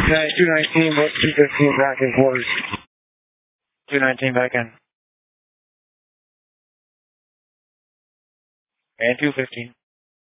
Okay, 219, book 215 back in quarters. 219 back in. And 215.